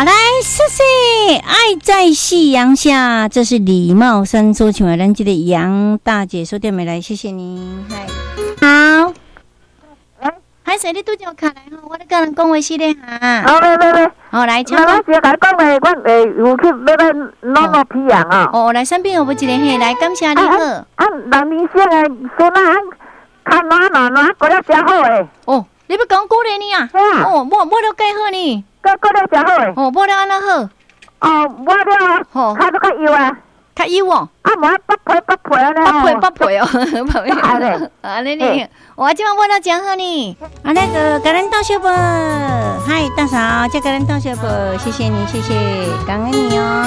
好来，谢谢爱在夕阳下，这是李茂山所唱的，咱这个杨大姐说电没来，谢谢您。好，还是你拄着卡来吼，我咧跟人讲话是咧哈。 喂， 好来，唱我先来讲诶，阮有去要弄弄皮羊啊。 哦，来身边有无一个嘿，来感谢你好。 人明星诶，孙仔看哪过了真好诶。 哦，你要讲鼓励你啊？哦，我了介好呢。 过了真好诶。 哦，我了安那好。 哦，我了， 哦， 较油啊。 较油哦。 无八倍咧。 八倍哦，安尼我今晚我了真好呢。啊，那个感恩大小宝，嗨，大嫂，叫感恩大小宝，谢谢你，谢谢，感恩你哦。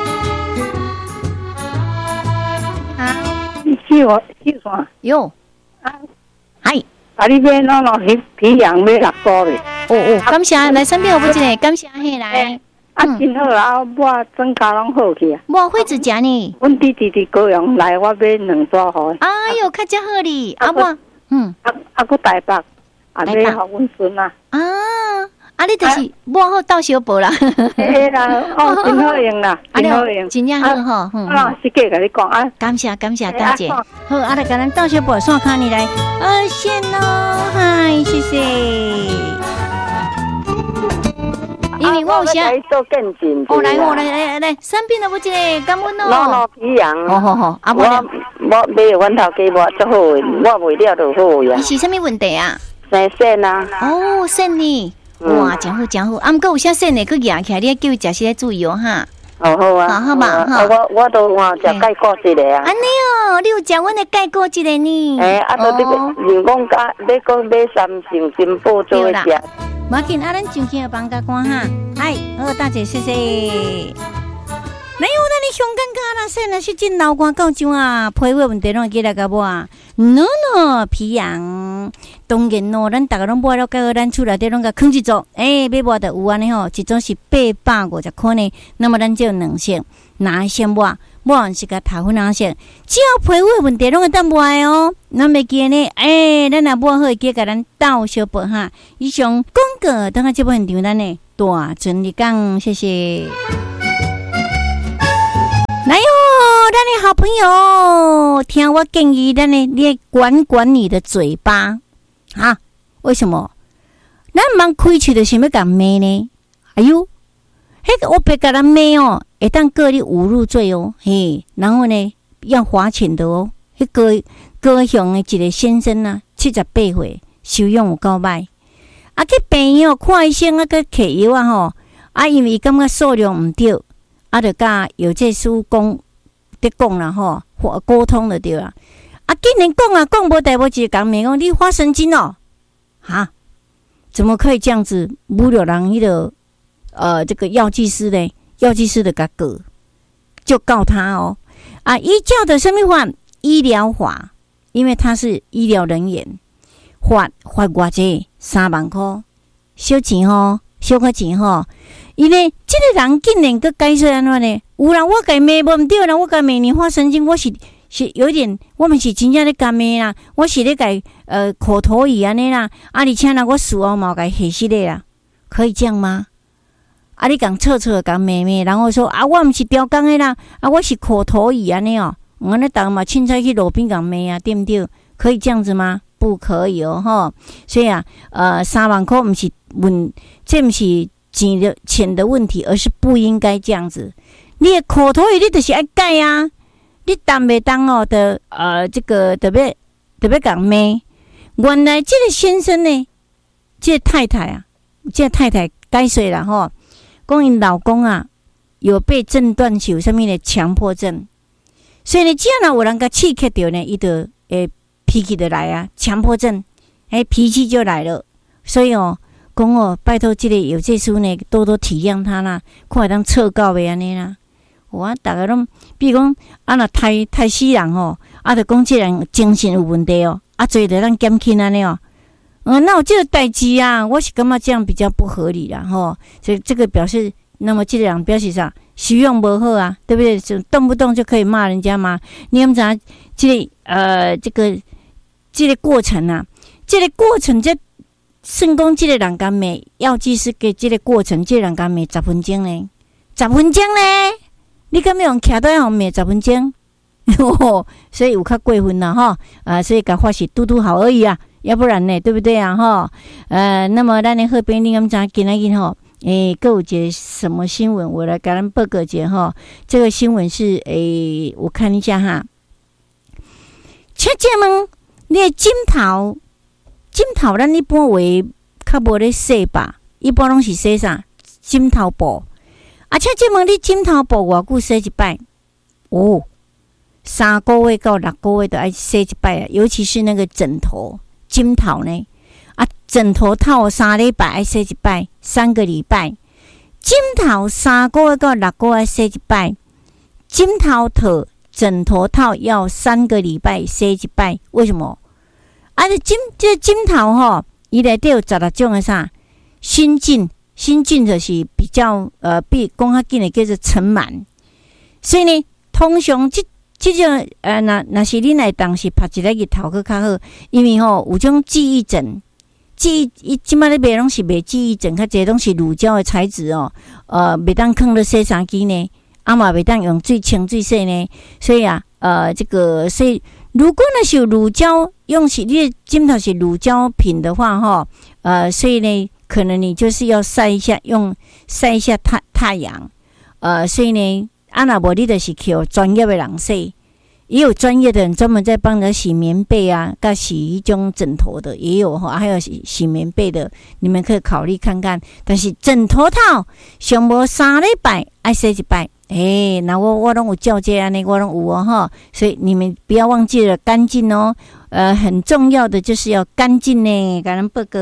好， 去啥？ 哟，嗨， 啊，你这弄皮羊要6组咧。 哦，感谢来身边有不一个，感谢嘿来。 真好啦，我整家拢好去啊。 我会子食呢。 阮弟高雄来，我买2组互。 哎哟，较真好哩，啊我， 搁台北，买互阮孙啊。 你就是mua好到小宝啦。 嘿啦，真好用啦，真好用， 真正好吼。 实际甲你讲啊， 感谢大姐。好，来甲咱到小宝刷卡你来，谢咯，嗨，谢谢。因为我有啥做更近。 来，身边的有一个感恩哦。 老皮羊。 好，我买阮头家我足好诶，我卖了就好呀。 你是什么问题啊？ 生肾啊。 哦，肾呢？哇，真好。啊，毋过有啥肾呢？佮压起来，你叫伊食些注意哦哈。 好啊。好嘛，我都食钙果一个啊。 安尼哦，你有食阮的钙果一个呢？ 都你人讲要讲买3成金宝做食。 无要紧，咱上去帮甲关哈。嗨，好，大姐，谢谢。没有，那你上尴尬啦，说那是真老瓜到怎啊？皮肤问题拢会记来甲我啊？no， 皮痒，当然哦，咱大家拢买了，到咱厝内底拢甲放一组，买mua的有安尼吼，一种是850块呢。那么咱就2色，哪一些mua是甲头粉哪色，只要皮肤问题拢会当买哦。咱袂记呢，咱若mua好会记甲咱倒小宝哈。以上广告，等下这部现场咱呢大尊你讲，谢谢。来哟，咱的好朋友，听我建议，咱呢，你管你的嘴巴啊？为什么？咱忙开喙就想要甲骂呢？哎呦，迄个我别甲咱骂哦，会当告你侮辱罪哦，嘿，然后呢要罚钱的哦。迄高雄的一个先生啊，78岁，修养有够歹，啊去病院看医生啊，去摕药啊吼，因为伊感觉数量毋对。就甲有这书讲在讲啦吼，沟通就对啦。竟然讲无代无志，讲骂讲你发神经哦，哈？怎么可以这样子侮辱人？迄个这个药剂师呢？药剂师的甲告，就告他哦。依照的什么法？医疗法，因为他是医疗人员，罚偌济3万块，小钱吼，小块钱吼。因为这个人竟然佮解释安怎呢？有人我甲骂无毋对啦，我甲骂你发神经，我是有点，我们是真正咧甲骂啦，我是咧甲口头语安尼啦，而且呢，我事后嘛甲吓死咧啦，可以这样吗？你讲错甲骂，然后说我毋是刁工的啦，我是口头语安尼哦，我那当嘛凊彩去路边甲骂啊，对不对？可以这样子吗？不可以哦，吼。所以3万块毋是这毋是钱的问题，而是不应该这样子。你的口头语你就是爱改啊，你当袂当哦的这个特别讲骂。原来这个先生呢，这个太太解释啦吼，讲因老公啊有被诊断是有啥物的强迫症，所以呢，只要有人甲刺激到呢，伊就脾气就来啊，强迫症，脾气就来了。所以讲拜托这个有这书呢，多多体谅他啦，看会当测告袂安尼啦。大家拢，比如讲若太死人吼，就讲这人精神有问题哦，做着咱减轻安尼哦。那有这个代志啊，我是感觉这样比较不合理啦吼。所以这个表示，那么这个人表示啥？修养无好啊，对不对？就动不动就可以骂人家吗？你有知这个过程啊？这个过程算讲这个人工骂药剂师给这个过程，这个人工骂10分钟呢，10分钟呢，你敢要用徛在后骂10分钟？所以有较过分啦哈，所以甲发是嘟嘟好而已啊，要不然呢，对不对啊哈？那么咱的好朋友，你敢知今仔日吼？各有一个什么新闻？我来给咱报个一哈。这个新闻是我看一下哈。请问你的枕头，咱一般为较无咧洗吧？一般拢是洗啥？枕头布。请问你枕头布偌久洗一摆？哦，3个月到6个月都爱洗一摆啊，尤其是那个枕头呢。枕头套3礼拜爱洗一摆，3个礼拜。枕头3个月到6个月洗一摆，枕头套要3个礼拜洗一摆。为什么？这枕头吼，伊内底有16种的啥新菌就是比较比讲较紧的叫做尘螨。所以呢，通常这种若是恁来当时拍一个日头去较好，因为吼有种记忆枕。即摆咧卖拢是卖记忆枕，较侪拢是乳胶的材质哦。袂当放咧洗衫机呢，嘛袂当用水清水洗呢。所以所以如果那是有乳胶，用是你的枕头是乳胶品的话哈，所以呢，可能你就是要晒一下太阳。所以呢，若无你就是去专业的人洗。也有专业的人专门在帮人洗棉被啊，跟洗一种枕头的也有哈，还有洗棉被的，你们可以考虑看看。但是枕头套上无3礼拜爱洗一摆，那我拢有照这安尼，我拢有哦哈。所以你们不要忘记了干净哦，很重要的就是要干净呢。给咱报告，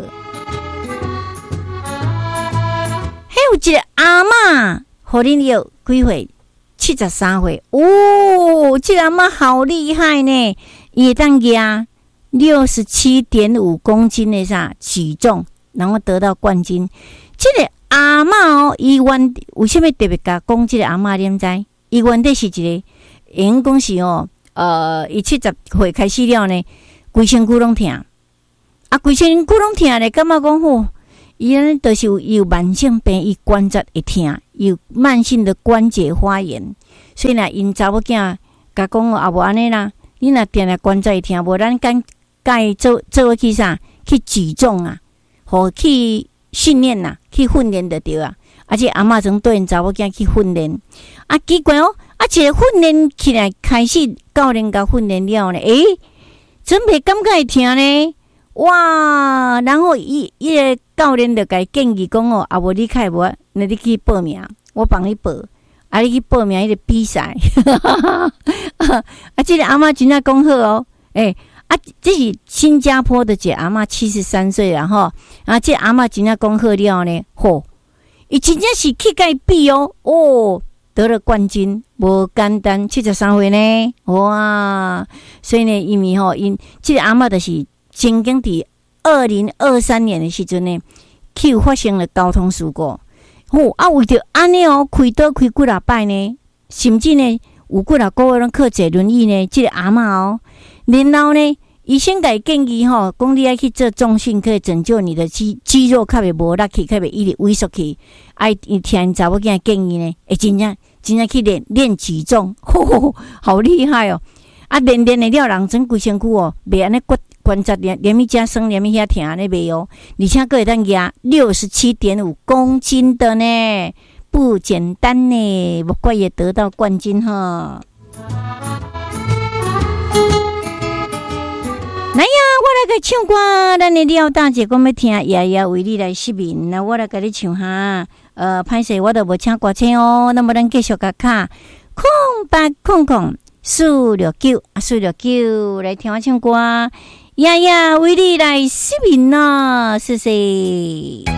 还有一个阿嬷，互恁有几岁？73岁哦，这阿嬷好厉害呢！伊会当压67.5公斤的啥体重，然后得到冠军。这个阿嬷哦，伊为什么特别甲讲这个阿嬷？你知？伊原底是一个，因讲是哦，伊70岁开始了呢，规身躯拢痛，规身躯拢痛咧，感觉讲吼，伊安尼就是有慢性病，伊关节会痛。有慢性的关节发炎，所以呢，因查某囝甲讲哦，无安尼啦，你若定定关节会痛，无咱该做去啥？去举重啊，或去训练呐，去训练就对啊。而且阿嬷总对因查某囝去训练，奇怪哦，这个训练起来开始教练甲训练了呢，真袂感觉会痛呢。哇！然后伊个教练就甲伊建议讲哦，无你开无，那你去报名，我帮你报，你去报名迄个比赛。这个阿嬷真正讲好哦，这是新加坡的一个阿嬷73岁啦吼，这阿嬷真正讲好了呢，伊真正是去甲伊比哦，得了冠军，无简单，73岁呢，哇！所以呢，因为因这个阿嬷就是曾经伫2023年的时阵呢，去发生了交通事故。为着安尼开刀开几啊摆呢，甚至呢有几啊个月拢靠坐轮椅呢。这个阿嬷然后呢，医生甲伊建议讲你爱去做重训，可以拯救你的肌肉，较袂无力去，较袂一直萎缩去。伊听查某囝建议呢，真正去练举重，好厉害哦！练的了人整规身躯袂安尼关节连咪加酸连咪遐疼安尼袂哦，而且佫会当压67.5公斤的呢，不简单呢，不怪也得到冠军哈。来呀，我来甲唱歌，咱的廖大姐讲要听爷爷为你来失眠，那我来甲你唱哈。歹势我都无请歌星哦，那么咱继续甲卡0800 469来听我唱歌。爷爷为你来失眠啦，谢谢。